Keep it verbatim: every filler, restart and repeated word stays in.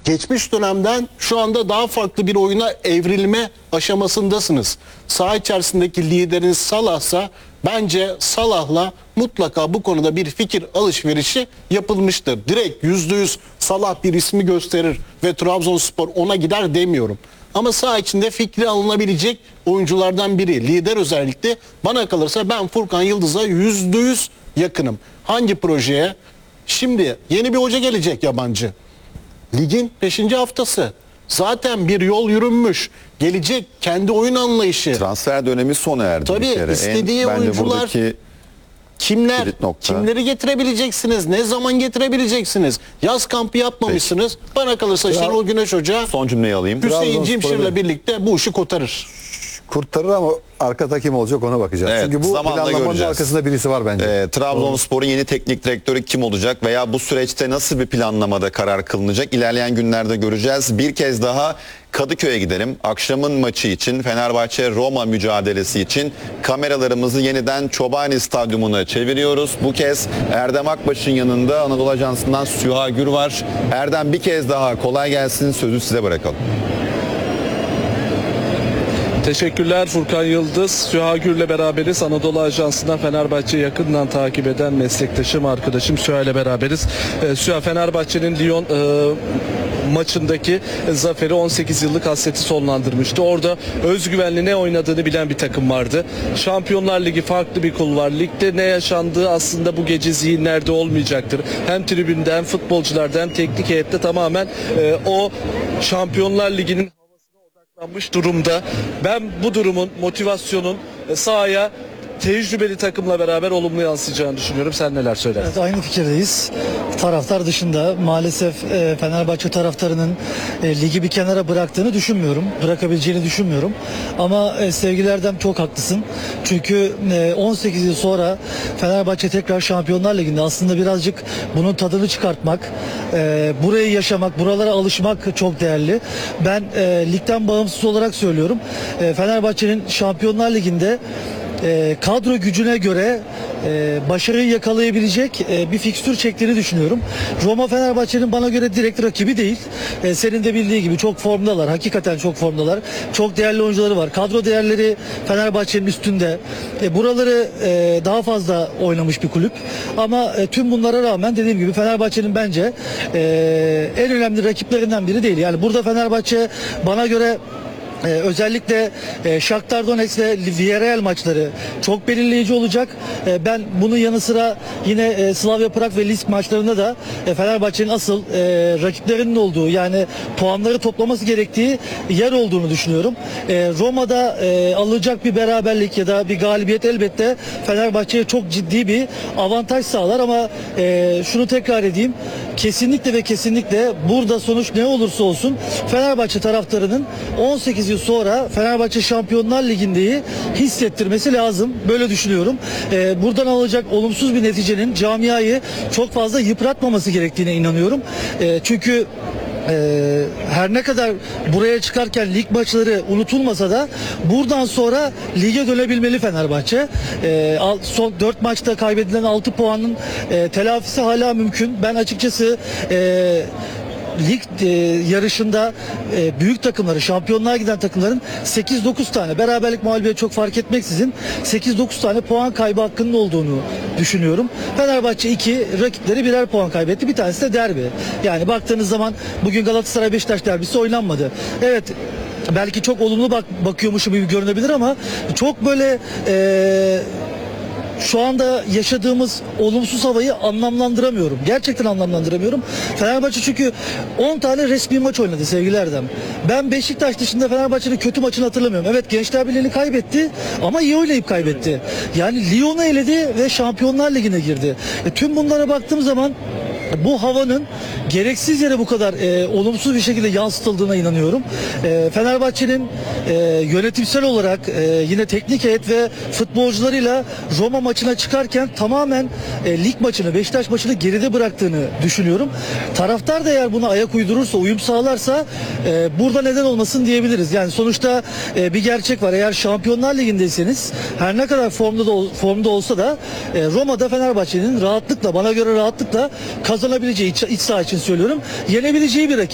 geçmiş dönemden şu anda daha farklı bir oyuna evrilme aşamasındasınız. Saha içerisindeki lideriniz Salah'sa bence Salah'la mutlaka bu konuda bir fikir alışverişi yapılmıştır. Direkt yüzde yüz Salah bir ismi gösterir ve Trabzonspor ona gider demiyorum. Ama saha içinde fikri alınabilecek oyunculardan biri. Lider özellikle. Bana kalırsa ben Furkan Yıldız'a yüzde yüz yakınım. Hangi projeye? Şimdi yeni bir hoca gelecek, yabancı. Ligin beşinci haftası. Zaten bir yol yürünmüş. Gelecek kendi oyun anlayışı. Transfer dönemi sona erdi Tabii, bir kere. istediği en, oyuncular buradaki kimler? Kimleri getirebileceksiniz? Ne zaman getirebileceksiniz? Yaz kampı yapmamışsınız. Peki. Bana kalırsa Tra Şenol Güneş Hoca son cümleyi alayım. Hüseyin Cimşir'le birlikte bu işi kotarır. Kurtarır ama arkada kim olacak ona bakacağız. Evet, Çünkü bu planlamanın göreceğiz. arkasında birisi var bence. Ee, Trabzonspor'un yeni teknik direktörü kim olacak veya bu süreçte nasıl bir planlamada karar kılınacak? İlerleyen günlerde göreceğiz. Bir kez daha Kadıköy'e gidelim. Akşamın maçı için, Fenerbahçe-Roma mücadelesi için kameralarımızı yeniden Çobani Stadyumu'na çeviriyoruz. Bu kez Erdem Akbaş'ın yanında Anadolu Ajansı'ndan Süha Gür var. Erdem, bir kez daha kolay gelsin. Sözü size bırakalım. Teşekkürler Furkan Yıldız. Süha Gür'le beraberiz. Anadolu Ajansı'ndan Fenerbahçe'yi yakından takip eden meslektaşım, arkadaşım Süha ile beraberiz. Ee, Süha, Fenerbahçe'nin Lyon e, maçındaki zaferi on sekiz yıllık hasreti sonlandırmıştı. Orada özgüvenli ne oynadığını bilen bir takım vardı. Şampiyonlar Ligi farklı bir kulvar. Ligde ne yaşandığı aslında bu gece zihinlerde olmayacaktır. Hem tribünde hem futbolcularda hem teknik heyette tamamen e, o Şampiyonlar Ligi'nin odaklanmış durumda. Ben bu durumun, motivasyonun sahaya tecrübeli takımla beraber olumlu yansıyacağını düşünüyorum. Sen neler söylersin? Evet, aynı fikirdeyiz. Taraftar dışında maalesef e, Fenerbahçe taraftarının e, ligi bir kenara bıraktığını düşünmüyorum. Bırakabileceğini düşünmüyorum. Ama e, sevgili Erdem, çok haklısın. Çünkü e, on sekiz yıl sonra Fenerbahçe tekrar Şampiyonlar Ligi'nde, aslında birazcık bunun tadını çıkartmak, e, burayı yaşamak, buralara alışmak çok değerli. Ben e, ligden bağımsız olarak söylüyorum. E, Fenerbahçe'nin Şampiyonlar Ligi'nde E, kadro gücüne göre e, başarıyı yakalayabilecek e, bir fikstür çektiğini düşünüyorum. Roma Fenerbahçe'nin bana göre direkt rakibi değil. E, senin de bildiği gibi çok formdalar. Hakikaten çok formdalar. Çok değerli oyuncuları var. Kadro değerleri Fenerbahçe'nin üstünde. E, buraları e, daha fazla oynamış bir kulüp. Ama e, tüm bunlara rağmen dediğim gibi Fenerbahçe'nin bence e, en önemli rakiplerinden biri değil. Yani burada Fenerbahçe bana göre Ee, özellikle e, Shakhtar Donetsk ve Villarreal maçları çok belirleyici olacak. E, ben bunun yanı sıra yine e, Slavia Prag ve Lsk maçlarında da e, Fenerbahçe'nin asıl e, rakiplerinin olduğu, yani puanları toplaması gerektiği yer olduğunu düşünüyorum. E, Roma'da e, alınacak bir beraberlik ya da bir galibiyet elbette Fenerbahçe'ye çok ciddi bir avantaj sağlar ama e, şunu tekrar edeyim. Kesinlikle ve kesinlikle burada sonuç ne olursa olsun Fenerbahçe taraftarının on sekiz yıl sonra Fenerbahçe Şampiyonlar Ligi'ndeyi hissettirmesi lazım. Böyle düşünüyorum. Ee, buradan alacak olumsuz bir neticenin camiayı çok fazla yıpratmaması gerektiğine inanıyorum. Ee, çünkü Ee, her ne kadar buraya çıkarken lig maçları unutulmasa da buradan sonra lige dönebilmeli Fenerbahçe. Ee, son dört maçta kaybedilen altı puanın e, telafisi hala mümkün. Ben açıkçası e, lig e, yarışında e, büyük takımları, şampiyonluğa giden takımların sekiz dokuz tane, beraberlik mağlubiyet çok fark etmeksizin sekiz dokuz tane puan kaybı hakkının olduğunu düşünüyorum. Fenerbahçe iki, rakipleri birer puan kaybetti. Bir tanesi de derbi. Yani baktığınız zaman bugün Galatasaray Beşiktaş derbisi oynanmadı. Evet, belki çok olumlu bak bakıyormuşum gibi görünebilir ama çok böyle eee şu anda yaşadığımız olumsuz havayı anlamlandıramıyorum. Gerçekten anlamlandıramıyorum. Fenerbahçe çünkü on tane resmi maç oynadı sevgili Erdem. Ben Beşiktaş dışında Fenerbahçe'nin kötü maçını hatırlamıyorum. Evet, Gençler Birliği'ni kaybetti ama iyi oynayıp kaybetti. Yani Lyon'u eledi ve Şampiyonlar Ligi'ne girdi. E, tüm bunlara baktığım zaman bu havanın gereksiz yere bu kadar e, olumsuz bir şekilde yansıtıldığına inanıyorum. E, Fenerbahçe'nin e, yönetimsel olarak e, yine teknik heyet ve futbolcularıyla Roma maçına çıkarken tamamen e, lig maçını, Beşiktaş maçını geride bıraktığını düşünüyorum. Taraftar da eğer buna ayak uydurursa, uyum sağlarsa e, burada neden olmasın diyebiliriz. Yani sonuçta e, bir gerçek var. Eğer Şampiyonlar Ligi'ndeyseniz, her ne kadar formda da, formda olsa da e, Roma'da Fenerbahçe'nin rahatlıkla, bana göre rahatlıkla kazanabileceği, iç, iç saha için söylüyorum, yenebileceği bir rakip.